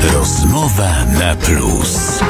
Rozmowa na plus.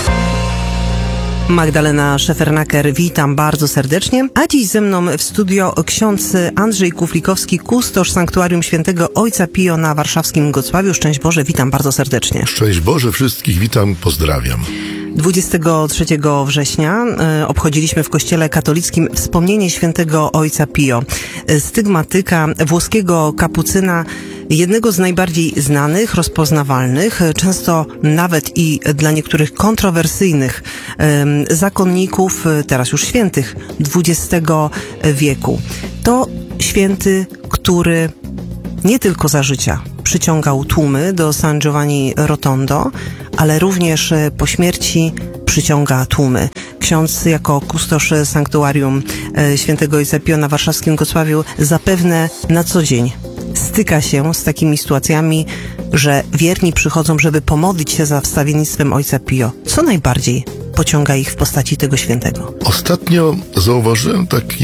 Magdalena Szefernaker, witam bardzo serdecznie. A dziś ze mną w studio ksiądz Andrzej Kuflikowski, kustosz Sanktuarium Świętego Ojca Pio na warszawskim Gocławiu. Szczęść Boże, witam bardzo serdecznie. Szczęść Boże, wszystkich witam, pozdrawiam. 23 września obchodziliśmy w Kościele katolickim wspomnienie Świętego Ojca Pio, stygmatyka, włoskiego kapucyna, jednego z najbardziej znanych, rozpoznawalnych, często nawet i dla niektórych kontrowersyjnych zakonników, teraz już świętych XX wieku. To święty, który nie tylko za życia przyciągał tłumy do San Giovanni Rotondo, ale również po śmierci przyciąga tłumy. Ksiądz jako kustosz Sanktuarium Świętego Ojca Pio na warszawskim Gocławiu zapewne na co dzień styka się z takimi sytuacjami, że wierni przychodzą, żeby pomodlić się za wstawiennictwem Ojca Pio. Co najbardziej pociąga ich w postaci tego świętego? Ostatnio zauważyłem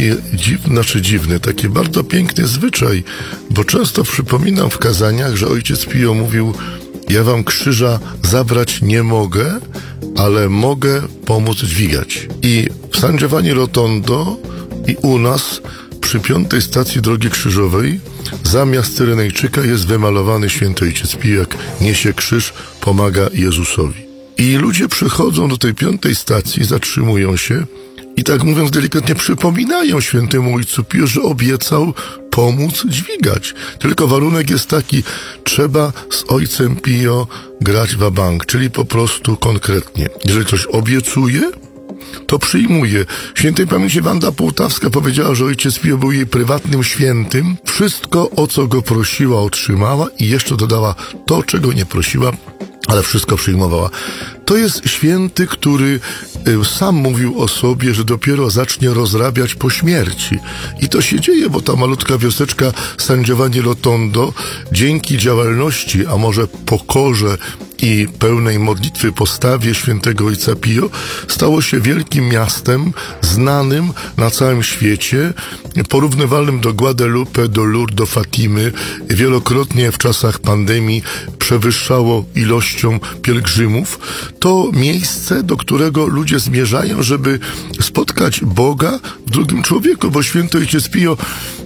taki bardzo piękny zwyczaj, bo często przypominam w kazaniach, że Ojciec Pio mówił: ja wam krzyża zabrać nie mogę, ale mogę pomóc dźwigać. I w San Giovanni Rotondo i u nas przy 5. stacji Drogi Krzyżowej zamiast Cyrenejczyka jest wymalowany Święty Ojciec Pio, jak niesie krzyż, pomaga Jezusowi. I ludzie przychodzą do tej 5. stacji, zatrzymują się i tak mówiąc delikatnie przypominają Świętemu Ojcu Pio, że obiecał pomóc dźwigać. Tylko warunek jest taki: trzeba z Ojcem Pio grać wa bank, czyli po prostu konkretnie. Jeżeli coś obiecuje, to przyjmuje. Świętej pamięci Wanda Połtawska powiedziała, że Ojciec Pio był jej prywatnym świętym. Wszystko, o co go prosiła, otrzymała i jeszcze dodała to, czego nie prosiła, ale wszystko przyjmowała. To jest święty, który sam mówił o sobie, że dopiero zacznie rozrabiać po śmierci. I to się dzieje, bo ta malutka wioseczka San Giovanni Rotondo dzięki działalności, a może pokorze i pełnej modlitwy postawie Świętego Ojca Pio stało się wielkim miastem, znanym na całym świecie, porównywalnym do Guadalupe, do Lourdes, do Fatimy. Wielokrotnie w czasach pandemii przewyższało ilością pielgrzymów. To miejsce, do którego ludzie zmierzają, żeby spotkać Boga w drugim człowieku, bo Święty Ojciec Pio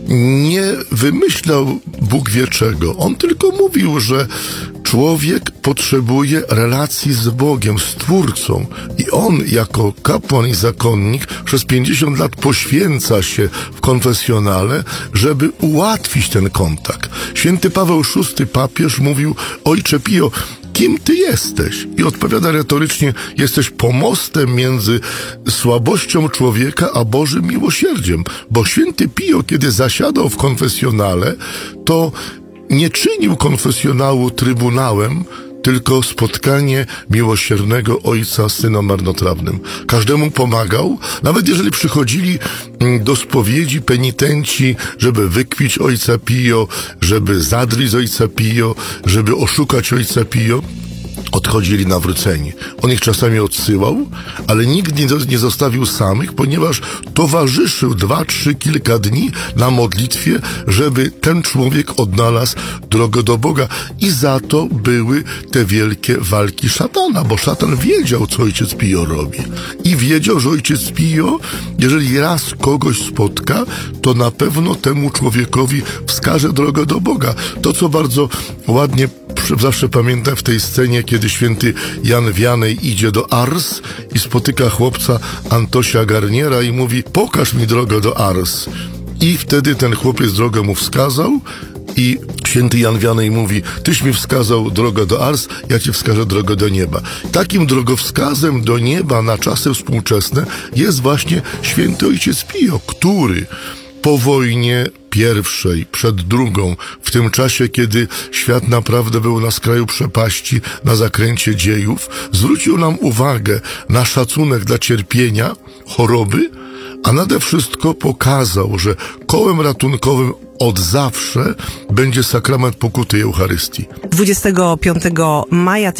nie wymyślał Bóg wie czego. On tylko mówił, że człowiek potrzebuje relacji z Bogiem, z Twórcą. I on jako kapłan i zakonnik przez 50 lat poświęca się w konfesjonale, żeby ułatwić ten kontakt. Święty Paweł VI, papież, mówił: Ojcze Pio, kim ty jesteś? I odpowiada retorycznie: jesteś pomostem między słabością człowieka a Bożym miłosierdziem. Bo Święty Pio, kiedy zasiadał w konfesjonale, to nie czynił konfesjonału trybunałem, tylko spotkanie miłosiernego Ojca z Synem marnotrawnym. Każdemu pomagał, nawet jeżeli przychodzili do spowiedzi penitenci, żeby wykpić Ojca Pio, żeby zadryć z Ojca Pio, żeby oszukać Ojca Pio, odchodzili nawróceni. On ich czasami odsyłał, ale nigdy nie zostawił samych, ponieważ towarzyszył 2-3 kilka dni na modlitwie, żeby ten człowiek odnalazł drogę do Boga. I za to były te wielkie walki szatana, bo szatan wiedział, co Ojciec Pio robi. I wiedział, że Ojciec Pio, jeżeli raz kogoś spotka, to na pewno temu człowiekowi wskaże drogę do Boga. To, co bardzo ładnie zawsze pamiętam w tej scenie, kiedy święty Jan Wianej idzie do Ars i spotyka chłopca Antosia Garniera i mówi: pokaż mi drogę do Ars. I wtedy ten chłopiec drogę mu wskazał i święty Jan Wianej mówi: tyś mi wskazał drogę do Ars, ja ci wskażę drogę do nieba. Takim drogowskazem do nieba na czasy współczesne jest właśnie Święty Ojciec Pio, który po wojnie pierwszej, przed drugą, w tym czasie, kiedy świat naprawdę był na skraju przepaści, na zakręcie dziejów, zwrócił nam uwagę na szacunek dla cierpienia, choroby, a nade wszystko pokazał, że kołem ratunkowym od zawsze będzie sakrament pokuty i Eucharystii. 25 maja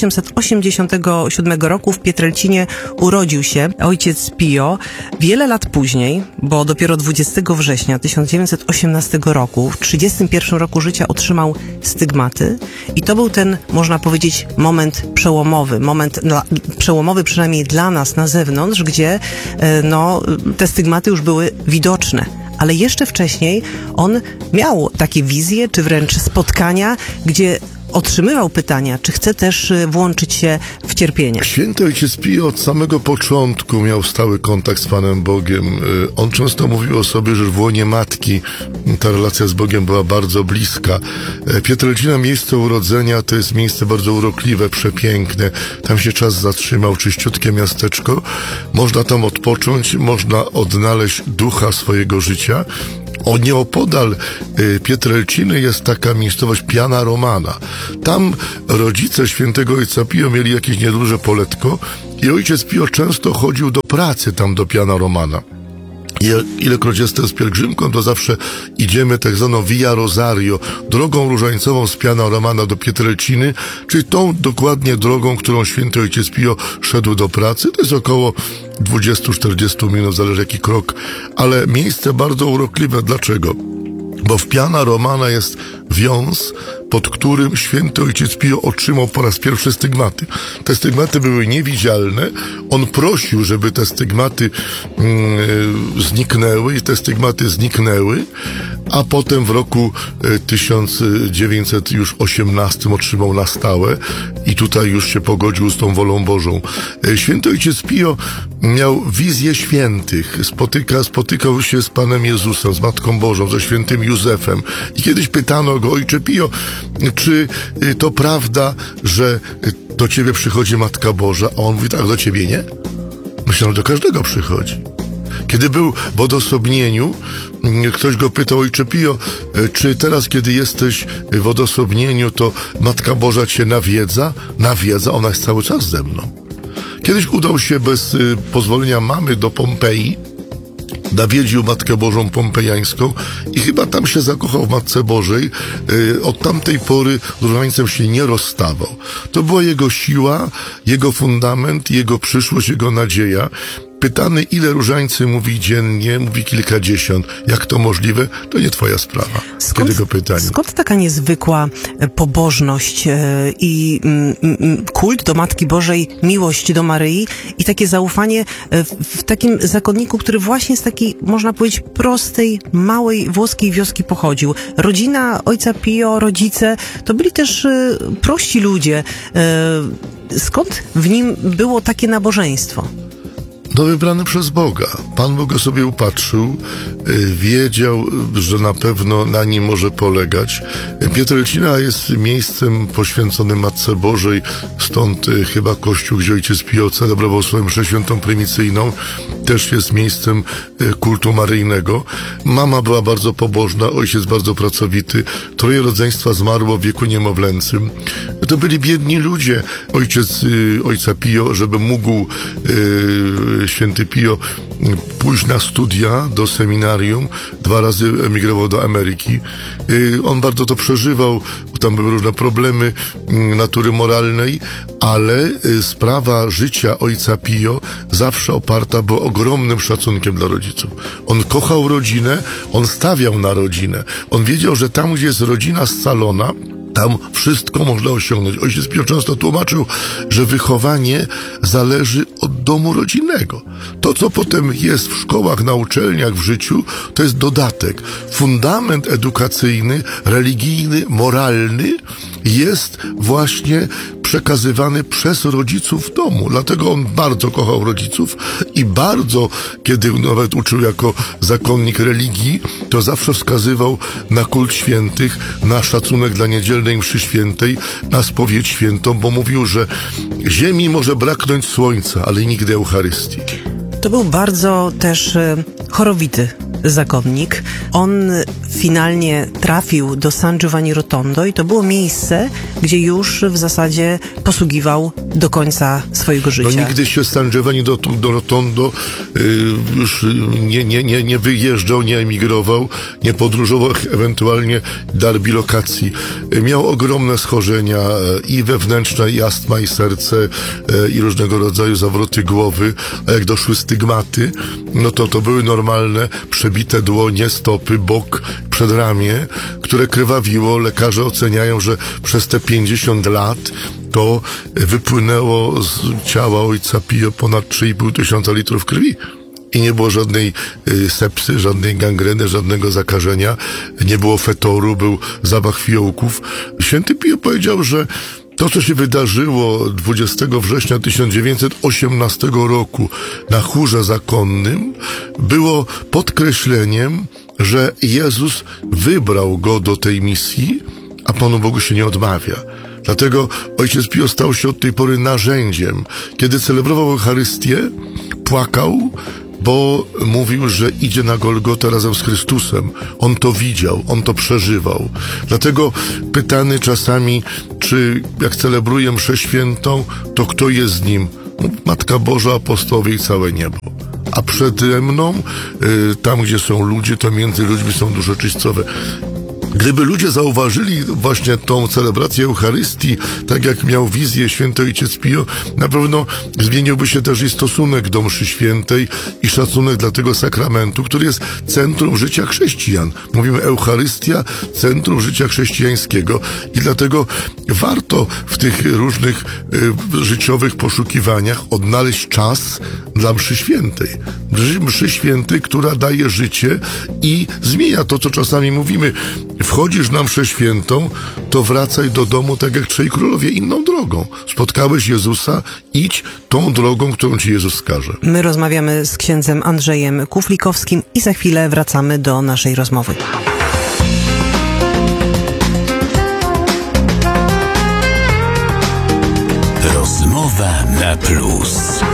1887 roku w Pietrelcinie urodził się ojciec Pio. Wiele lat później, bo dopiero 20 września 1918 roku, w 31 roku życia otrzymał stygmaty i to był ten, można powiedzieć, moment przełomowy przynajmniej dla nas na zewnątrz, gdzie te stygmaty już były widoczne. Ale jeszcze wcześniej on miał takie wizje, czy wręcz spotkania, gdzie otrzymywał pytania, czy chce też włączyć się w cierpienie. Święty ojciec Pio od samego początku miał stały kontakt z Panem Bogiem. On często mówił o sobie, że w łonie matki ta relacja z Bogiem była bardzo bliska. Pietrelcina, miejsce urodzenia, to jest miejsce bardzo urokliwe, przepiękne. Tam się czas zatrzymał, czyściutkie miasteczko. Można tam odpocząć, można odnaleźć ducha swojego życia. Nieopodal Pietrelciny jest taka miejscowość Piana Romana. Tam rodzice świętego ojca Pio mieli jakieś nieduże poletko i ojciec Pio często chodził do pracy tam do Piana Romana. Ilekroć jestem z pielgrzymką, to zawsze idziemy tak zwaną Via Rosario, drogą różańcową z Piana Romana do Pietrelciny, czyli tą dokładnie drogą, którą święty ojciec Pio szedł do pracy. To jest około 20-40 minut, zależy jaki krok, ale miejsce bardzo urokliwe. Dlaczego? Bo w Piana Romana jest wiąz, pod którym święty ojciec Pio otrzymał po raz pierwszy stygmaty. Te stygmaty były niewidzialne. On prosił, żeby te stygmaty zniknęły i te stygmaty zniknęły, a potem w roku 1918 otrzymał na stałe i tutaj już się pogodził z tą wolą Bożą. Święty ojciec Pio miał wizję świętych. Spotykał się z Panem Jezusem, z Matką Bożą, ze świętym Józefem. I kiedyś pytano go: ojcze Pio, czy to prawda, że do ciebie przychodzi Matka Boża? A on mówi: tak, do ciebie nie? Myślę, że do każdego przychodzi. Kiedy był w odosobnieniu, ktoś go pytał: ojcze Pio, czy teraz, kiedy jesteś w odosobnieniu, to Matka Boża cię nawiedza? Nawiedza, ona jest cały czas ze mną. Kiedyś udał się bez pozwolenia mamy do Pompeji, nawiedził Matkę Bożą pompejańską i chyba tam się zakochał w Matce Bożej. Od tamtej pory z różańcem się nie rozstawał. To była jego siła, jego fundament, jego przyszłość, jego nadzieja. Pytany, ile różańcy mówi dziennie, mówi kilkadziesiąt. Jak to możliwe? To nie twoja sprawa. Tego pytania. Skąd taka niezwykła pobożność i kult do Matki Bożej, miłość do Maryi i takie zaufanie w takim zakonniku, który właśnie z takiej, można powiedzieć, prostej, małej włoskiej wioski pochodził? Rodzina ojca Pio, rodzice, to byli też prości ludzie. Skąd w nim było takie nabożeństwo? No, wybrany przez Boga. Pan Bóg go sobie upatrzył, wiedział, że na pewno na nim może polegać. Pietrelcina jest miejscem poświęconym Matce Bożej, stąd chyba kościół, gdzie ojciec Pio celebrował swoją mszę świętą prymicyjną, też jest miejscem kultu maryjnego. Mama była bardzo pobożna, ojciec bardzo pracowity, troje rodzeństwa zmarło w wieku niemowlęcym. To byli biedni ludzie. Ojca Pio, żeby mógł święty Pio pójść na studia do seminarium, 2 razy emigrował do Ameryki. On bardzo to przeżywał, tam były różne problemy natury moralnej, ale sprawa życia ojca Pio zawsze oparta była ogromnym szacunkiem dla rodziców. On kochał rodzinę, on stawiał na rodzinę. On wiedział, że tam, gdzie jest rodzina scalona, tam wszystko można osiągnąć. Ojciec Pio często tłumaczył, że wychowanie zależy od domu rodzinnego. To, co potem jest w szkołach, na uczelniach, w życiu, to jest dodatek. Fundament edukacyjny, religijny, moralny jest właśnie przekazywany przez rodziców w domu. Dlatego on bardzo kochał rodziców i bardzo, kiedy nawet uczył jako zakonnik religii, to zawsze wskazywał na kult świętych, na szacunek dla niedzielnej mszy świętej, na spowiedź świętą, bo mówił, że ziemi może braknąć słońca, ale nigdy Eucharystii. To był bardzo też chorowity zakonnik. On finalnie trafił do San Giovanni Rotondo i to było miejsce, gdzie już w zasadzie posługiwał do końca swojego życia. No nigdy się z San Giovanni do Rotondo już nie wyjeżdżał, nie emigrował, nie podróżował, ewentualnie dar bilokacji. Miał ogromne schorzenia i wewnętrzne, i astma, i serce, i różnego rodzaju zawroty głowy, a jak doszły stygmaty, no to były normalne, przebite dłonie, stopy, bok, przedramię, które krwawiło. Lekarze oceniają, że przez te 50 lat to wypłynęło z ciała ojca Pio ponad 3,5 tysiąca litrów krwi. I nie było żadnej sepsy, żadnej gangreny, żadnego zakażenia, nie było fetoru, był zapach fiołków. Święty Pio powiedział, że to, co się wydarzyło 20 września 1918 roku na chórze zakonnym, było podkreśleniem, że Jezus wybrał go do tej misji, a Panu Bogu się nie odmawia. Dlatego ojciec Pio stał się od tej pory narzędziem. Kiedy celebrował Eucharystię, płakał, bo mówił, że idzie na Golgotę razem z Chrystusem. On to widział, on to przeżywał. Dlatego pytany czasami, czy jak celebruję mszę świętą, to kto jest z nim? Matka Boża, apostołowie i całe niebo. A przede mną, tam gdzie są ludzie, to między ludźmi są dusze czyścowe. Gdyby ludzie zauważyli właśnie tą celebrację Eucharystii, tak jak miał wizję święty ojciec Pio, na pewno zmieniłby się też i stosunek do mszy świętej i szacunek dla tego sakramentu, który jest centrum życia chrześcijan. Mówimy Eucharystia, centrum życia chrześcijańskiego i dlatego warto w tych różnych życiowych poszukiwaniach odnaleźć czas dla mszy świętej. Mszy świętej, która daje życie i zmienia to, co czasami mówimy. Wchodzisz na mszę świętą, to wracaj do domu tak jak trzej królowie, inną drogą. Spotkałeś Jezusa, idź tą drogą, którą ci Jezus wskaże. My rozmawiamy z księdzem Andrzejem Kuflikowskim i za chwilę wracamy do naszej rozmowy. Rozmowa na plus.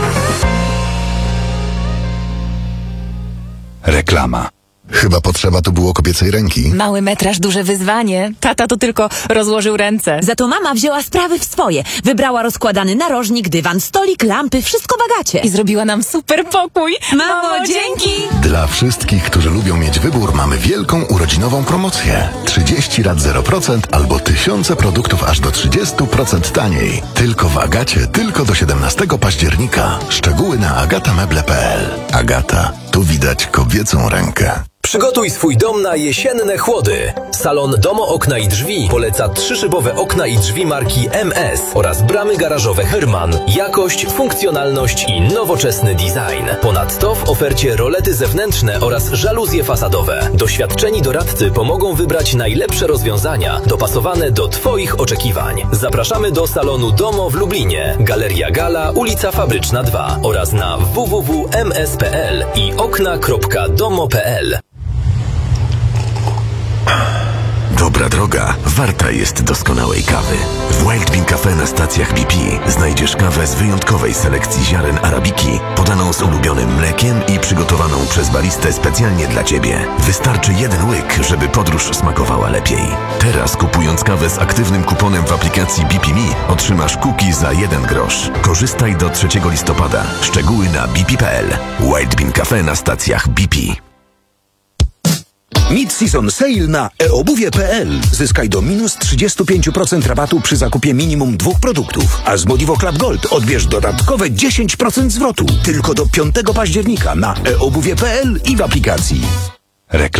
Reklama. Chyba potrzeba tu było kobiecej ręki. Mały metraż, duże wyzwanie. Tata to tylko rozłożył ręce. Za to mama wzięła sprawy w swoje. Wybrała rozkładany narożnik, dywan, stolik, lampy, wszystko bagacie. I zrobiła nam super pokój. Mamo, dzięki! Dla wszystkich, którzy lubią mieć wybór, mamy wielką urodzinową promocję. 30 lat 0% albo tysiące produktów aż do 30% taniej. Tylko w Agacie, tylko do 17 października. Szczegóły na agatameble.pl. Agata, tu widać kobiecą rękę. Przygotuj swój dom na jesienne chłody. Salon Domo Okna i Drzwi poleca 3-szybowe okna i drzwi marki MS oraz bramy garażowe Herman. Jakość, funkcjonalność i nowoczesny design. Ponadto w ofercie rolety zewnętrzne oraz żaluzje fasadowe. Doświadczeni doradcy pomogą wybrać najlepsze rozwiązania dopasowane do Twoich oczekiwań. Zapraszamy do salonu Domo w Lublinie, Galeria Gala, ulica Fabryczna 2 oraz na www.ms.pl i okna.domo.pl. Dobra droga warta jest doskonałej kawy. W Wild Bean Cafe na stacjach BP znajdziesz kawę z wyjątkowej selekcji ziaren arabiki, podaną z ulubionym mlekiem i przygotowaną przez baristę specjalnie dla Ciebie. Wystarczy jeden łyk, żeby podróż smakowała lepiej. Teraz kupując kawę z aktywnym kuponem w aplikacji BP Me otrzymasz cookie za 1 grosz. Korzystaj do 3 listopada. Szczegóły na bp.pl. Wild Bean Cafe na stacjach BP. Mid-season sale na eobuwie.pl. Zyskaj do minus 35% rabatu przy zakupie minimum 2 produktów. A z Modivo Club Gold odbierz dodatkowe 10% zwrotu. Tylko do 5 października na eobuwie.pl i w aplikacji.